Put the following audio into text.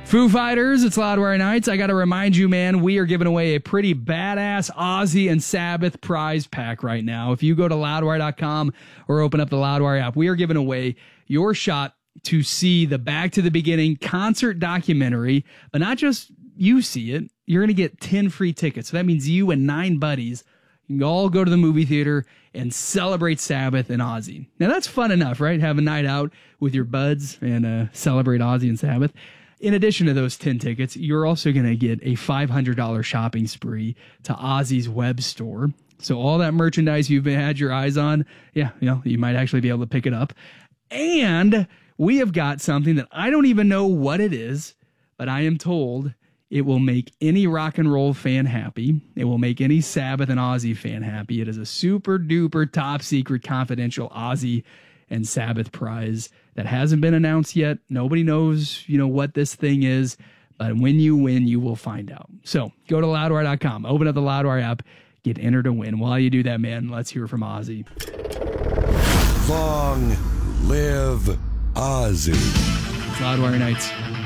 Foo Fighters, it's Loudwire Nights. I got to remind you, man, we are giving away a pretty badass Ozzy and Sabbath prize pack right now. If you go to loudwire.com or open up the Loudwire app, we are giving away your shot to see the Back to the Beginning concert documentary, but not just you see it. You're going to get 10 free tickets. So that means you and 9 buddies can all go to the movie theater and celebrate Sabbath and Ozzy. Now, that's fun enough, right? Have a night out with your buds and celebrate Ozzy and Sabbath. In addition to those 10 tickets, you're also going to get a $500 shopping spree to Ozzy's web store. So all that merchandise you've had your eyes on, you might actually be able to pick it up. And we have got something that I don't even know what it is, but I am told it will make any rock and roll fan happy. It will make any Sabbath and Ozzy fan happy. It is a super duper top secret confidential Ozzy and Sabbath prize that hasn't been announced yet. Nobody knows, what this thing is, but when you win, you will find out. So go to loudwire.com, open up the Loudwire app, get entered to win. While you do that, man, let's hear from Ozzy. Long live Ozzy. It's Loudwire Nights.